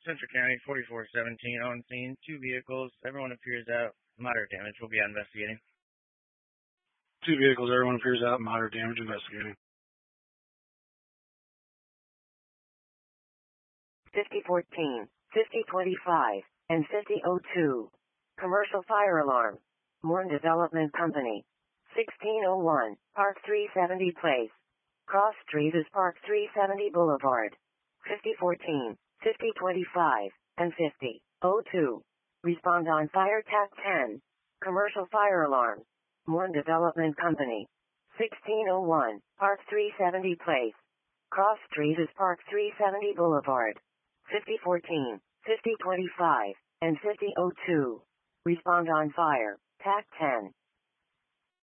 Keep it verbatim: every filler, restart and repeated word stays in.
Central County, forty-four seventeen on scene. Two vehicles. Everyone appears out. Moderate damage. We'll be investigating. Two vehicles. Everyone appears out. Moderate damage. Investigating. fifty fourteen, fifty twenty-five, and fifty oh two. Commercial fire alarm. Morn Development Company. sixteen oh one, Park three seventy Place. Cross Street is Park three seventy Boulevard. fifty fourteen, fifty twenty-five, and fifty oh two. Respond on fire T A C ten. Commercial fire alarm. Morn Development Company. sixteen oh one, Park three seventy Place. Cross Street is Park three seventy Boulevard. fifty fourteen, fifty twenty-five, and fifty oh two. Respond on fire, T A C ten.